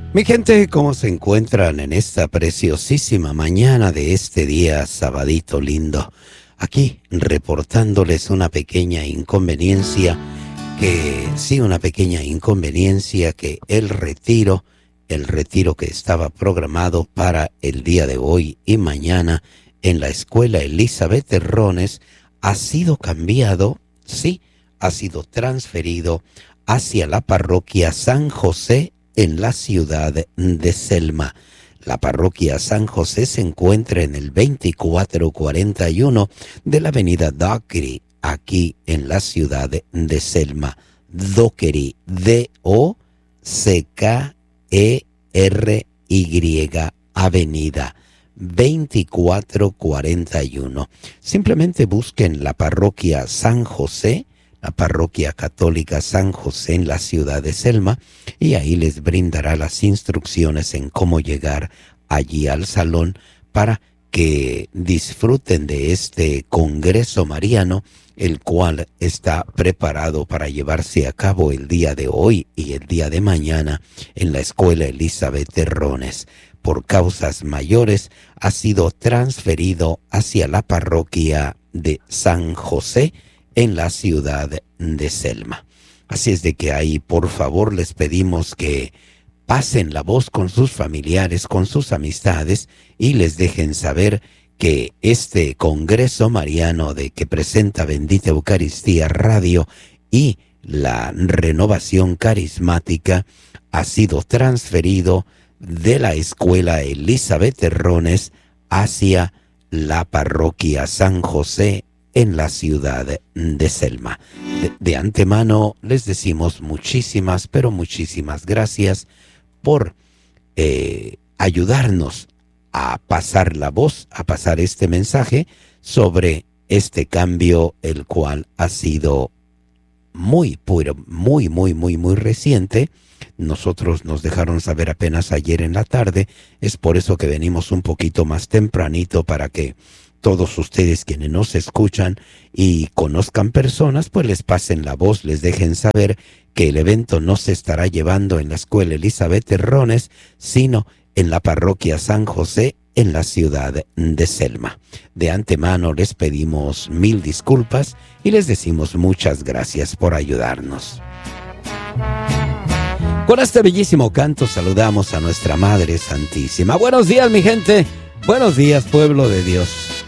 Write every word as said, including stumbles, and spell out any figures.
Mi gente, ¿cómo se encuentran en esta preciosísima mañana de este día sabadito lindo? Aquí reportándoles una pequeña inconveniencia que, sí, una pequeña inconveniencia que el retiro, el retiro que estaba programado para el día de hoy y mañana en la escuela Elizabeth Terrones ha sido cambiado, sí, ha sido transferido hacia la parroquia San José en la ciudad de Selma. La parroquia San José se encuentra en el veinticuatro cuarenta y uno de la avenida Dockery, aquí en la ciudad de Selma. Dockery, D O C K E R Y, avenida veinticuatro cuarenta y uno. Simplemente busquen la parroquia San José, la parroquia católica San José en la ciudad de Selma, y ahí les brindará las instrucciones en cómo llegar allí al salón para que disfruten de este congreso mariano, el cual está preparado para llevarse a cabo el día de hoy y el día de mañana en la escuela Elizabeth Terrones. Por causas mayores ha sido transferido hacia la parroquia de San José en la ciudad de Selma. Así es de que ahí, por favor, les pedimos que pasen la voz con sus familiares, con sus amistades, y les dejen saber que este Congreso Mariano de que presenta Bendita Eucaristía Radio y la Renovación Carismática ha sido transferido de la escuela Elizabeth Terrones hacia la parroquia San José en la ciudad de Selma. De, de antemano les decimos muchísimas, pero muchísimas gracias por eh, ayudarnos a pasar la voz, a pasar este mensaje sobre este cambio, el cual ha sido muy, puro, muy, muy, muy, muy reciente. Nosotros nos dejaron saber apenas ayer en la tarde, es por eso que venimos un poquito más tempranito para que todos ustedes quienes nos escuchan y conozcan personas, pues les pasen la voz, les dejen saber que el evento no se estará llevando en la escuela Elizabeth Terrones, sino en la parroquia San José en la ciudad de Selma. De antemano les pedimos mil disculpas y les decimos muchas gracias por ayudarnos. Con este bellísimo canto saludamos a nuestra Madre Santísima. Buenos días, mi gente. Buenos días, pueblo de Dios.